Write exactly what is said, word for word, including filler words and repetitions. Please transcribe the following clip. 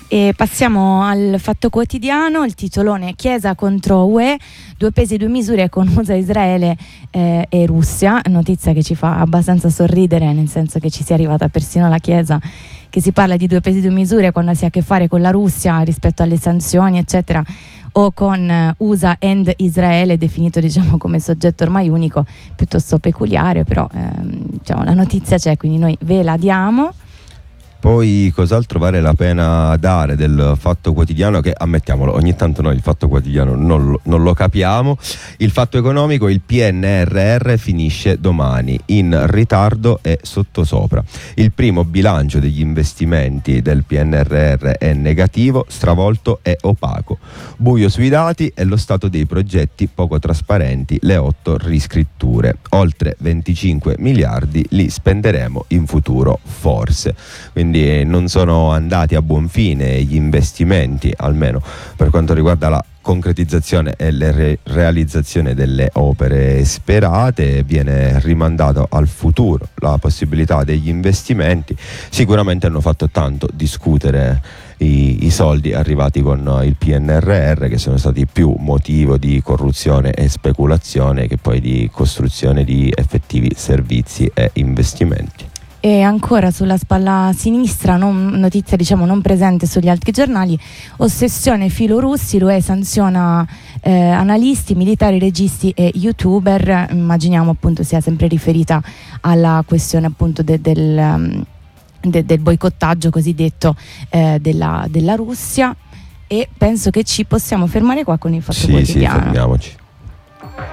E passiamo al Fatto Quotidiano, il titolone Chiesa contro U E, due pesi due misure con U S A, Israele eh, e Russia, notizia che ci fa abbastanza sorridere, nel senso che ci sia arrivata persino la Chiesa, che si parla di due pesi due misure quando si ha a che fare con la Russia rispetto alle sanzioni eccetera, o con U S A and Israele, definito diciamo come soggetto ormai unico, piuttosto peculiare, però ehm, diciamo, la notizia c'è, quindi noi ve la diamo. Poi cos'altro vale la pena dare del Fatto Quotidiano, che ammettiamolo, ogni tanto noi il Fatto Quotidiano non lo, non lo capiamo. Il fatto economico: il P N R R finisce domani, in ritardo e sottosopra. Il primo bilancio degli investimenti del P N R R è negativo, stravolto e opaco. Buio sui dati e lo stato dei progetti poco trasparenti, le otto riscritture. Oltre venticinque miliardi li spenderemo in futuro, forse. Quindi non sono andati a buon fine gli investimenti, almeno per quanto riguarda la concretizzazione e la re- realizzazione delle opere sperate. Viene rimandato al futuro la possibilità degli investimenti. Sicuramente hanno fatto tanto discutere i, i soldi arrivati con il P N R R, che sono stati più motivo di corruzione e speculazione che poi di costruzione di effettivi servizi e investimenti. E ancora sulla spalla sinistra, non, notizia diciamo non presente sugli altri giornali, ossessione filorussi, l'U E sanziona eh, analisti, militari, registi e youtuber. Immaginiamo appunto sia sempre riferita alla questione appunto de, del, um, de, del boicottaggio cosiddetto eh, della, della Russia, e penso che ci possiamo fermare qua con il Fatto sì, Quotidiano. Sì, fermiamoci.